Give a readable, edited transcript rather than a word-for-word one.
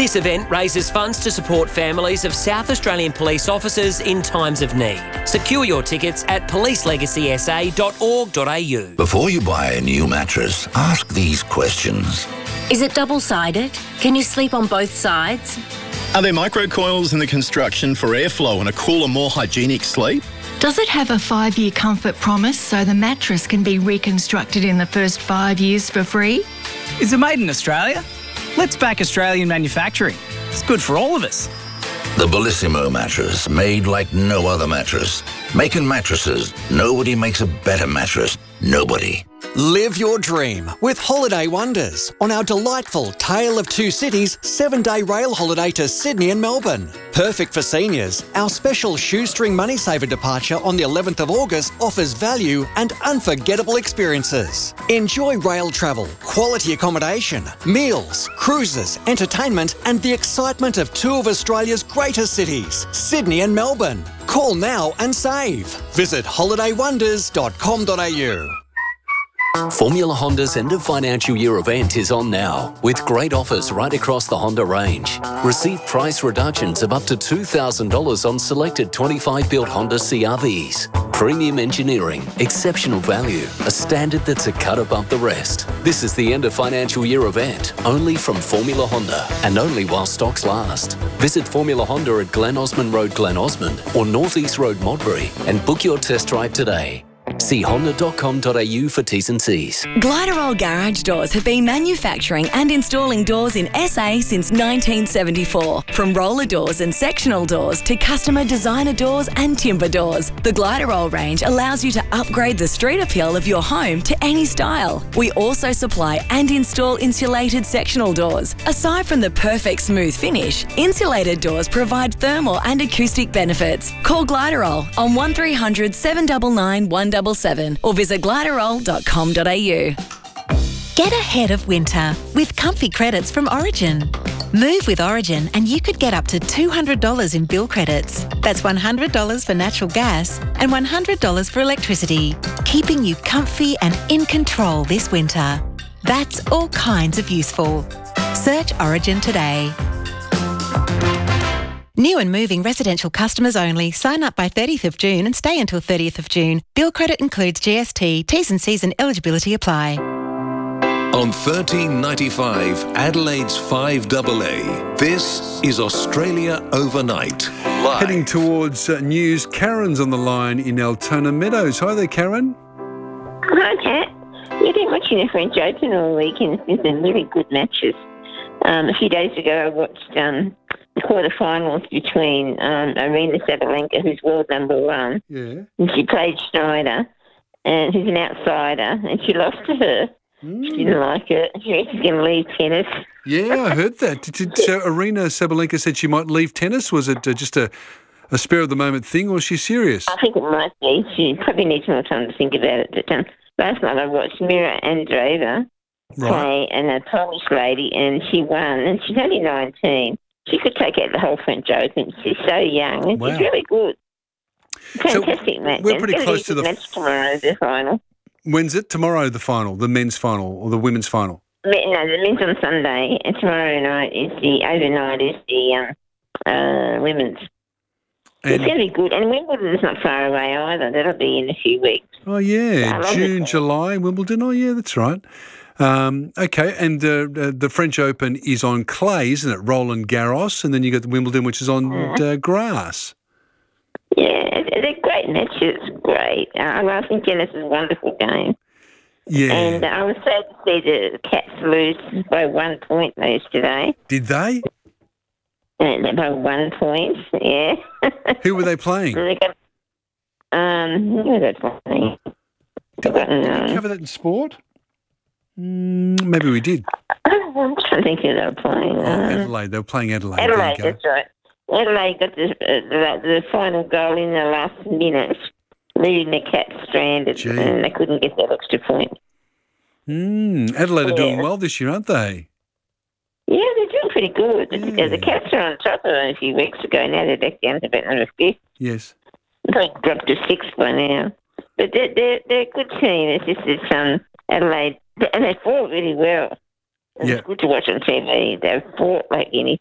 This event raises funds to support families of South Australian police officers in times of need. Secure your tickets at policelegacysA.org.au. Before you buy a new mattress, ask these questions. Is it double-sided? Can you sleep on both sides? Are there microcoils in the construction for airflow and a cooler, more hygienic sleep? Does it have a 5-year comfort promise so the mattress can be reconstructed in the first 5 years for free? Is it made in Australia? Let's back Australian manufacturing. It's good for all of us. The Bellissimo mattress, made like no other mattress. Making mattresses, nobody makes a better mattress. Nobody. Live your dream with Holiday Wonders on our delightful Tale of Two Cities 7-day rail holiday to Sydney and Melbourne. Perfect for seniors, our special shoestring money saver departure on the 11th of August offers value and unforgettable experiences. Enjoy rail travel, quality accommodation, meals, cruises, entertainment and the excitement of two of Australia's greatest cities, Sydney and Melbourne. Call now and save. Visit holidaywonders.com.au. Formula Honda's end of financial year event is on now, with great offers right across the Honda range. Receive price reductions of up to $2,000 on selected 25-built Honda CR-Vs. Premium engineering, exceptional value, a standard that's a cut above the rest. This is the end of financial year event, only from Formula Honda, and only while stocks last. Visit Formula Honda at Glen Osmond Road, Glen Osmond, or North East Road, Modbury, and book your test drive today. See honda.com.au for T's and C's. Gliderol Garage Doors have been manufacturing and installing doors in SA since 1974. From roller doors and sectional doors to customer designer doors and timber doors, the Gliderol range allows you to upgrade the street appeal of your home to any style. We also supply and install insulated sectional doors. Aside from the perfect smooth finish, insulated doors provide thermal and acoustic benefits. Call Gliderol on 1300 799 177 or visit gliderol.com.au. Get ahead of winter with comfy credits from Origin. Move with Origin and you could get up to $200 in bill credits. That's $100 for natural gas and $100 for electricity, keeping you comfy and in control this winter. That's all kinds of useful. Search Origin today. New and moving residential customers only. Sign up by 30th of June and stay until 30th of June. Bill credit includes GST. T's and C's and eligibility apply. On 1395 Adelaide's 5AA, this is Australia Overnight. Live. Heading towards news, Karen's on the line in Altona Meadows. Hi there, Karen. Hi, Kat. You've been watching the French Open all weekend. There's been some really good matches. A few days ago, I watched the quarterfinals between Arina Sabalenka, who's world number one, and she played Schneider, and who's an outsider, and she lost to her. She didn't like it. She reckons she's going to leave tennis. Yeah, I heard that. So Arina Sabalenka said she might leave tennis. Was it just a spur of the moment thing, or is she serious? I think it might be. She probably needs more time to think about it. But last night I watched Mira Andreeva play and a Polish lady, and she won, and she's only 19. She could take out the whole French Open. She's so young, and she's really good. Fantastic match. We're pretty close to the match tomorrow, the final. When's it? Tomorrow, the final, the men's final or the women's final? No, the men's on Sunday, and tomorrow night is the women's. And it's going to be good, and Wimbledon's not far away either. That'll be in a few weeks. Oh yeah, June, July, Wimbledon. Oh yeah, that's right. Okay, and the French Open is on clay, isn't it? Roland Garros, and then you got the Wimbledon, which is on grass. Yeah, they're great matches. Great. I think tennis is a wonderful game. Yeah. And I was sad to see the Cats lose by 1 point yesterday. Did they? By 1 point, yeah. Who were they playing? Who were they playing? Did we cover that in sport? Maybe we did. I'm trying to think who they were playing. Adelaide. They were playing Adelaide. Adelaide, that's right. Adelaide got the final goal in the last minute, leaving the Cats stranded, and they couldn't get that extra point. Adelaide are doing well this year, aren't they? Yeah, they're doing pretty good. Yeah. The Cats were on top of them a few weeks ago. Now they're back down to about number 5th. Yes. They dropped to 6th by now. But they're a good team. It's just Adelaide, and they fought really well. It's good to watch on TV. They fought like anything.